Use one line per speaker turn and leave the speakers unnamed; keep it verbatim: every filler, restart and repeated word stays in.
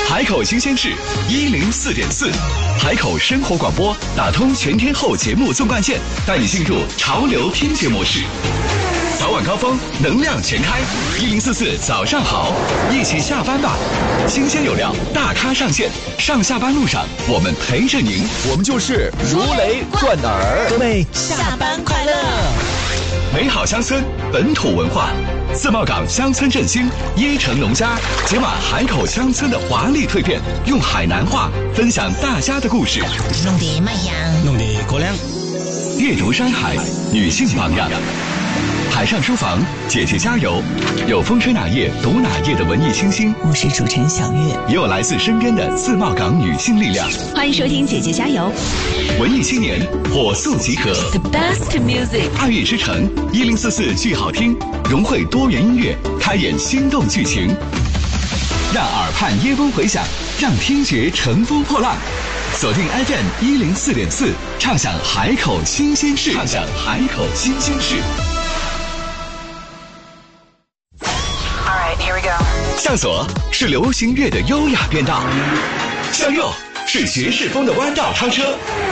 海口新鲜事一零四点四，海口生活广播打通全天候节目纵贯线，带你进入潮流听觉模式。早晚高峰，能量全开，一零四四早上好，一起下班吧。新鲜有料，大咖上线，上下班路上我们陪着您，
我们就是如雷贯耳。
各位下班快乐！
美好乡村，本土文化，自贸港乡村振兴，椰城农家解码海口乡村的华丽蜕变，用海南话分享大家的故事，
弄得麦阳，
弄得高粱。
阅读山海，女性榜样。海上书房，姐姐加油！有风吹哪页读哪页的文艺清新，
我是主持人小月，
也有来自身边的自贸港女性力量。
欢迎收听姐姐加油！
文艺青年火速集合
，The best music，
爱乐之城一零四四剧好听，融汇多元音乐，开演心动剧情，让耳畔耶风回响，让听觉乘风破浪。锁定 F M 一零四点四，畅享海口新鲜事，畅享海口新鲜事。向左是流行乐的优雅变道，向右是爵士风的弯道超车。